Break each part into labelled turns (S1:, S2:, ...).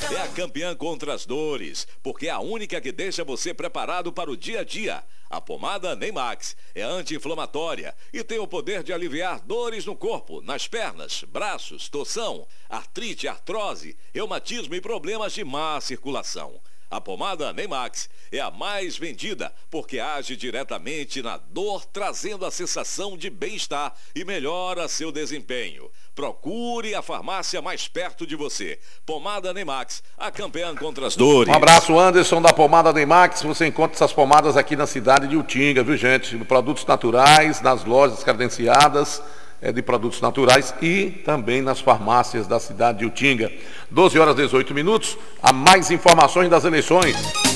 S1: é a campeã contra as dores, porque é a única que deixa você preparado para o dia a dia. A pomada Neymax é anti-inflamatória e tem o poder de aliviar dores no corpo, nas pernas, braços, torção, artrite, artrose, reumatismo e problemas de má circulação. A pomada Neymax é a mais vendida porque age diretamente na dor, trazendo a sensação de bem-estar e melhora seu desempenho. Procure a farmácia mais perto de você. Pomada Neymax, a campeã contra as dores.
S2: Um abraço, Anderson, da pomada Neymax. Você encontra essas pomadas aqui na cidade de Utinga, viu, gente? Produtos naturais, nas lojas credenciadas de produtos naturais e também nas farmácias da cidade de Utinga. 12 horas e 18 minutos. Há mais informações das eleições.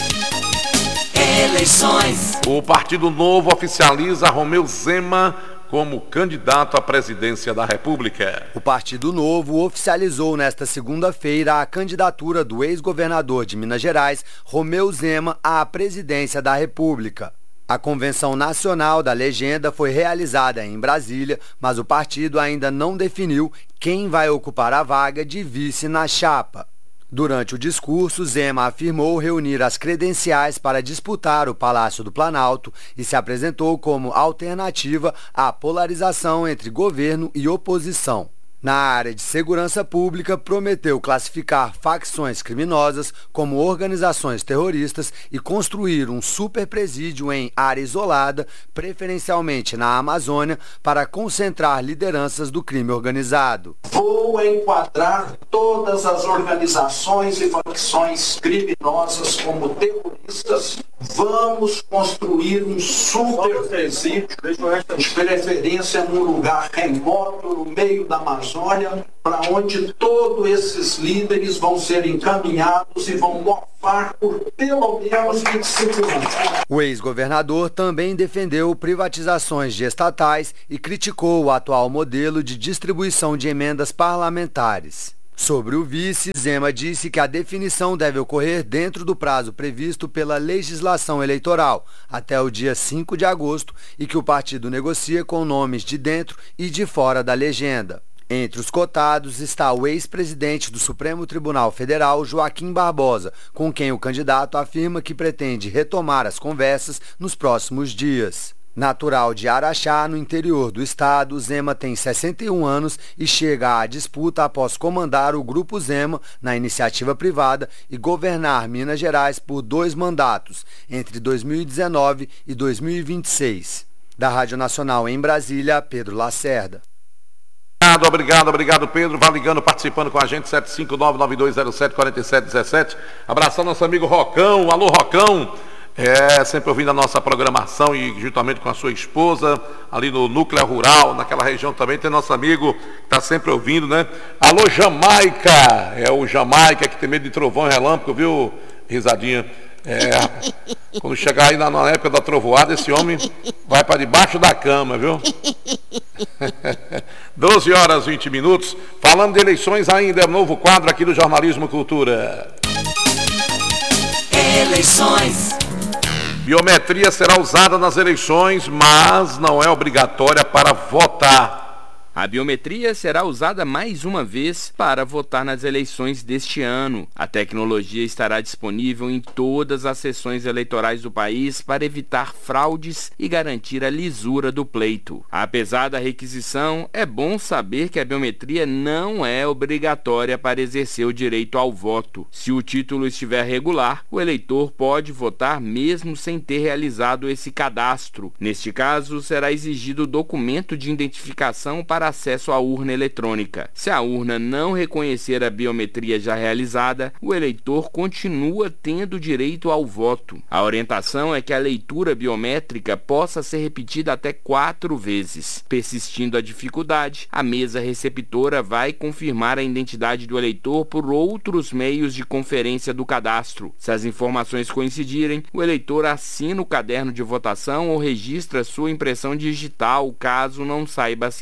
S2: O Partido Novo oficializa Romeu Zema como candidato à presidência da República.
S3: O Partido Novo oficializou nesta segunda-feira a candidatura do ex-governador de Minas Gerais, Romeu Zema, à presidência da República. A convenção nacional da legenda foi realizada em Brasília, mas o partido ainda não definiu quem vai ocupar a vaga de vice na chapa. Durante o discurso, Zema afirmou reunir as credenciais para disputar o Palácio do Planalto e se apresentou como alternativa à polarização entre governo e oposição. Na área de segurança pública, prometeu classificar facções criminosas como organizações terroristas e construir um superpresídio em área isolada, preferencialmente na Amazônia, para concentrar lideranças do crime organizado.
S4: Vou enquadrar todas as organizações e facções criminosas como terroristas. Vamos construir um superpresídio, de preferência num lugar remoto, no meio da Amazônia, para onde todos esses líderes vão ser encaminhados e vão mofar por pelo menos 25 anos.
S3: O ex-governador também defendeu privatizações de estatais e criticou o atual modelo de distribuição de emendas parlamentares. Sobre o vice, Zema disse que a definição deve ocorrer dentro do prazo previsto pela legislação eleitoral, até o dia 5 de agosto, e que o partido negocia com nomes de dentro e de fora da legenda. Entre os cotados está o ex-presidente do Supremo Tribunal Federal, Joaquim Barbosa, com quem o candidato afirma que pretende retomar as conversas nos próximos dias. Natural de Araxá, no interior do estado, Zema tem 61 anos e chega à disputa após comandar o Grupo Zema na iniciativa privada e governar Minas Gerais por 2 mandatos, entre 2019 e 2026. Da Rádio Nacional em Brasília, Pedro Lacerda.
S2: Obrigado, Pedro. Vai ligando, participando com a gente, 759-9207-4717. Abraçando nosso amigo Rocão. Alô, Rocão. Sempre ouvindo a nossa programação e juntamente com a sua esposa, ali no núcleo rural, naquela região também, tem nosso amigo que está sempre ouvindo, né? Alô, Jamaica! É o Jamaica que tem medo de trovão e relâmpago, viu, risadinha? Quando chegar aí na época da trovoada, esse homem vai para debaixo da cama, viu? 12 horas e 20 minutos. Falando de eleições ainda, é um novo quadro aqui do Jornalismo Cultura.
S5: Eleições.
S2: Biometria será usada nas eleições, mas não é obrigatória para votar.
S6: A biometria será usada mais uma vez para votar nas eleições deste ano. A tecnologia estará disponível em todas as sessões eleitorais do país para evitar fraudes e garantir a lisura do pleito. Apesar da requisição, é bom saber que a biometria não é obrigatória para exercer o direito ao voto. Se o título estiver regular, o eleitor pode votar mesmo sem ter realizado esse cadastro. Neste caso, será exigido documento de identificação para acesso à urna eletrônica. Se a urna não reconhecer a biometria já realizada, o eleitor continua tendo direito ao voto. A orientação é que a leitura biométrica possa ser repetida até 4 vezes. Persistindo a dificuldade, a mesa receptora vai confirmar a identidade do eleitor por outros meios de conferência do cadastro. Se as informações coincidirem, o eleitor assina o caderno de votação ou registra sua impressão digital, caso não saiba assinar.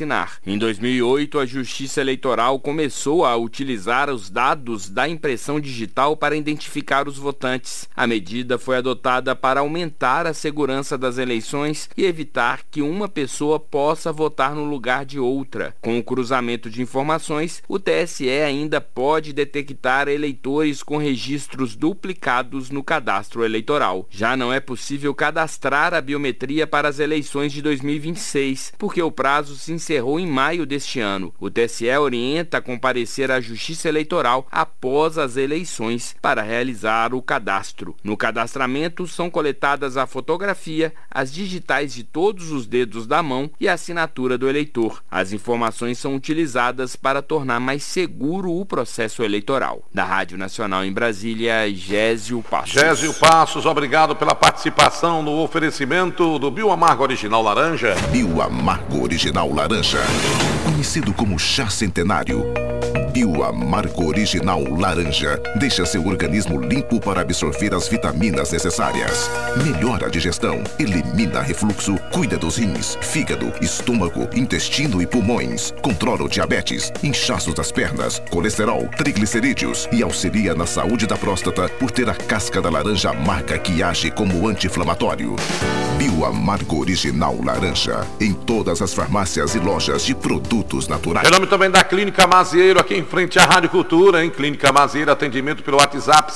S6: Em 2008, a Justiça Eleitoral começou a utilizar os dados da impressão digital para identificar os votantes. A medida foi adotada para aumentar a segurança das eleições e evitar que uma pessoa possa votar no lugar de outra. Com o cruzamento de informações, o TSE ainda pode detectar eleitores com registros duplicados no cadastro eleitoral. Já não é possível cadastrar a biometria para as eleições de 2026, porque o prazo se encerrou em maio deste ano. O TSE orienta a comparecer à Justiça Eleitoral após as eleições para realizar o cadastro. No cadastramento são coletadas a fotografia, as digitais de todos os dedos da mão e a assinatura do eleitor. As informações são utilizadas para tornar mais seguro o processo eleitoral. Da Rádio Nacional em Brasília, Gésio Passos.
S2: Gésio Passos, obrigado pela participação no oferecimento do Bioamargo Original Laranja.
S5: Bioamargo Original Laranja, conhecido como chá centenário. Bioamargo Original Laranja deixa seu organismo limpo para absorver as vitaminas necessárias. Melhora a digestão, elimina refluxo, cuida dos rins, fígado, estômago, intestino e pulmões. Controla o diabetes, inchaços das pernas, colesterol, triglicerídeos e auxilia na saúde da próstata por ter a casca da laranja amarga que age como anti-inflamatório. Bioamargo Original Laranja, em todas as farmácias e lojas de produtos naturais.
S2: Em nome também da Clínica Mazieiro, aqui em frente à Rádio Cultura, em Clínica Mazieiro, atendimento pelo WhatsApp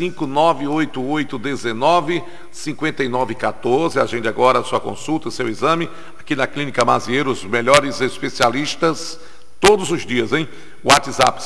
S2: 75988195914. Agende agora a sua consulta, seu exame, aqui na Clínica Mazieiro, os melhores especialistas todos os dias, hein? WhatsApp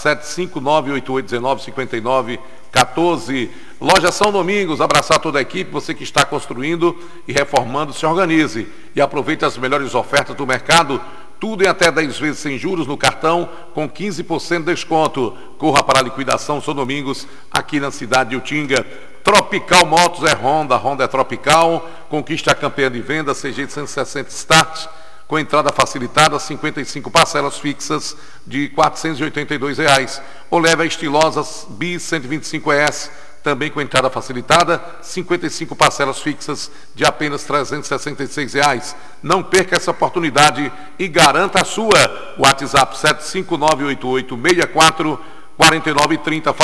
S2: 75988195914. Loja São Domingos, abraçar toda a equipe, você que está construindo e reformando, se organize e aproveite as melhores ofertas do mercado. Tudo em até 10 vezes sem juros no cartão, com 15% de desconto. Corra para a liquidação São Domingos, aqui na cidade de Utinga. Tropical Motos é Honda, Honda é Tropical. Conquiste a campanha de venda, CG 160 Start, com entrada facilitada, 55 parcelas fixas de R$ 482. Ou leve a estilosa Bis 125S, também com entrada facilitada, 55 parcelas fixas de apenas R$ 366. Não perca essa oportunidade e garanta a sua. WhatsApp 75988644930.